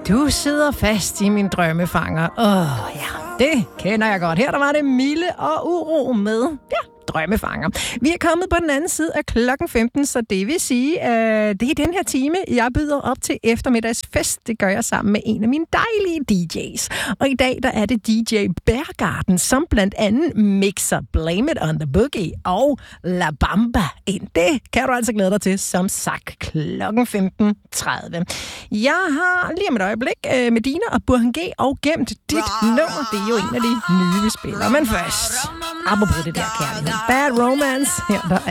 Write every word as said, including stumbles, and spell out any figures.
Du sidder fast i min drømmefanger. Åh, oh, ja, det kender jeg godt. Her der var det Mille og Uro med, ja, drømmefanger. Vi er kommet på den anden side af klokken femten, så det vil sige, at det er den her time, jeg byder op til eftermiddagsfest. Det gør jeg sammen med en af mine dejlige D J's. Og i dag, der er det D J Beargarden, som blandt andet mixer Blame It on the Boogie og La Bamba ind. Det kan du altså glæde dig til, som sagt, klokken femten tredive. Jeg har lige om et øjeblik øh, Medina og Burhan G og gemt dit nummer. Det er jo en af de nye, vi spiller. Men først, apropos det der kærlighed. Bad Romance. Her der